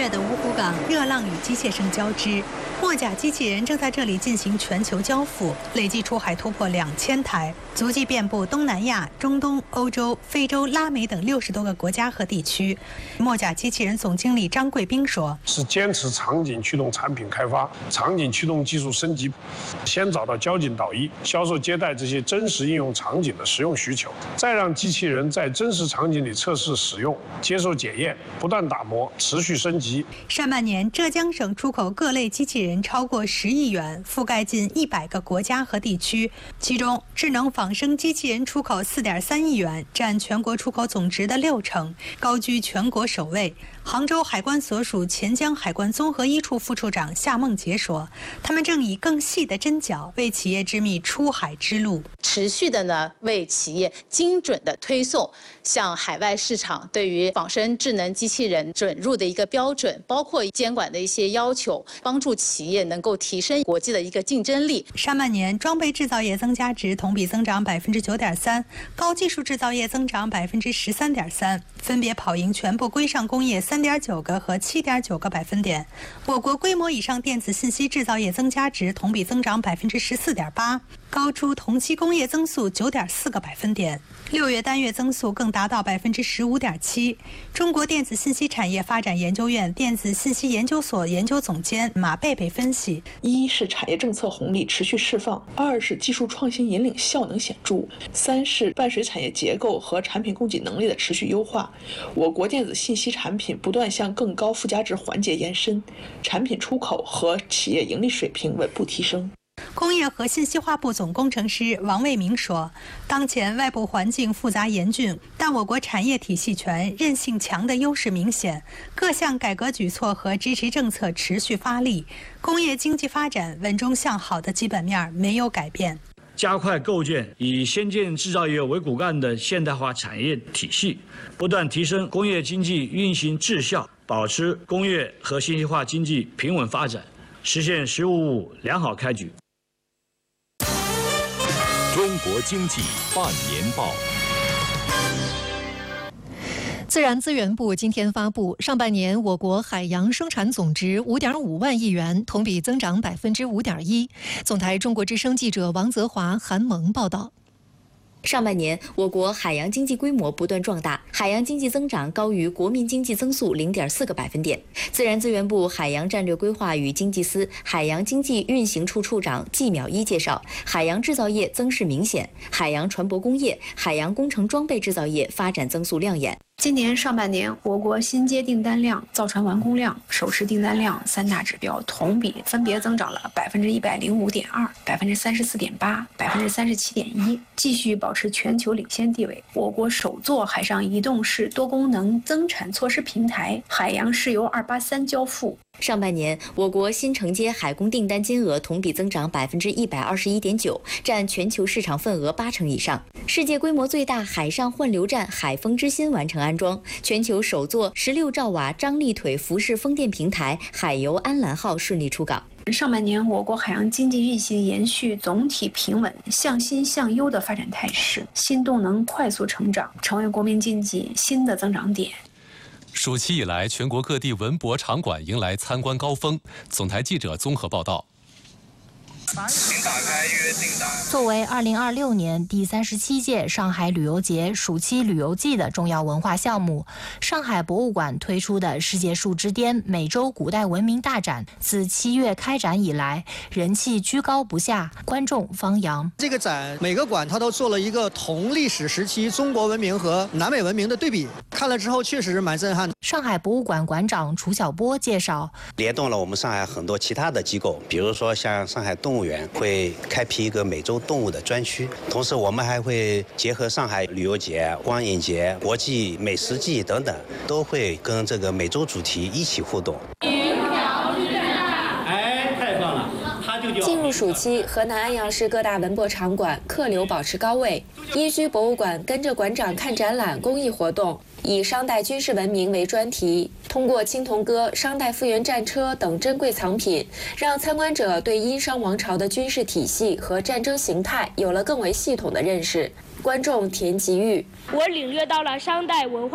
月的芜湖港，热浪与机械声交织，墨甲机器人正在这里进行全球交付，累计出海突破2000台，足迹遍布东南亚、中东、欧洲、非洲、拉美等60多个国家和地区。墨甲机器人总经理张贵兵说：“ 是坚持场景驱动产品开发、场景驱动技术升级，先找到交警导医、销售接待这些真实应用场景的实用需求，再让机器人在真实场景里测试使用、接受检验，不断打磨，持续升级。” 上半年，浙江省出口各类机器人超过10亿元，覆盖近100个国家和地区。其中，智能仿生机器人出口4.3亿元，占全国出口总值的60%，高居全国首位。杭州海关所属钱江海关综合一处副处长夏梦杰说：“他们正以更细的针脚为企业织密出海之路， 持续的呢为企业精准的推送向海外市场对于仿生智能机器人准入的一个标准，包括监管的一些要求，帮助企业能够提升国际的一个竞争力。” 上半年，装备制造业增加值同比增长9.3%，高技术制造业增长13.3%，分别跑赢全部规上工业3.9个和7.9个百分点。我国规模以上电子信息制造业增加值同比增长14.8%，高出同期工业增速9.4个百分点。6月单月增速更达到15.7%。中国电子信息产业发展研究院电子信息研究所研究总监马贝贝分析： 一是产业政策红利持续释放，2是技术创新引领效能显著，3是伴随产业结构和产品供给能力的持续优化。我国电子信息产品不断向更高附加值环节延伸，产品出口和企业盈利水平稳步提升。 工业和信息化部总工程师王卫明说：“当前外部环境复杂严峻，但我国产业体系全、韧性强的优势明显，各项改革举措和支持政策持续发力，工业经济发展稳中向好的基本面没有改变。” 加快构建以先进制造业为骨干的现代化产业体系，不断提升工业经济运行质效，保持工业和信息化经济平稳发展，实现“十五五”良好开局。 中国经济半年报。 自然资源部今天发布，上半年我国海洋生产总值5.5万亿元，同比增长5.1%。总台中国之声记者王泽华、韩萌报道。 上半年，我国海洋经济规模不断壮大，海洋经济增长高于国民经济增速0.4个百分点。自然资源部海洋战略规划与经济司海洋经济运行处处长季淼一介绍，海洋制造业增势明显，海洋船舶工业、海洋工程装备制造业发展增速亮眼。 今年上半年，我国新接订单量、造船完工量、首次订单量3大指标同比分别增长了105.2%、34.8%、37.1%，继续保持全球领先地位。我国首座海上移动式多功能增产措施平台海洋石油283交付。 上半年，我国新承接海工订单金额同比增长121.9%，占全球市场份额80%以上。世界规模最大海上换流站海风之心完成安装，全球首座16兆瓦张力腿浮式风电平台海油安澜号顺利出港。 上半年，我国海洋经济运行延续总体平稳、向新向优的发展态势，新动能快速成长，成为国民经济新的增长点。 暑期以来，全国各地文博场馆迎来参观高峰。总台记者综合报道。 作为2026年第37届上海旅游节暑期旅游季的重要文化项目，上海博物馆推出的世界树之巅美洲古代文明大展，自7月开展以来，人气居高不下，观众方扬。 这个展每个馆它都做了一个同历史时期中国文明和南美文明的对比，看了之后确实蛮震撼的。 上海博物馆馆长楚晓波介绍， 联动了我们上海很多其他的机构，比如说像上海动物园会开辟一个美洲动物的专区，同时我们还会结合上海旅游节、光影节、国际美食季等等，都会跟这个美洲主题一起互动。 太棒了！ 进入暑期，河南安阳市各大文博场馆客流保持高位。一居博物馆跟着馆长看展览公益活动，以商代军事文明为专题，通过青铜戈、商代复原战车等珍贵藏品，让参观者对殷商王朝的军事体系和战争形态有了更为系统的认识。观众田吉玉， 我领略到了商代文化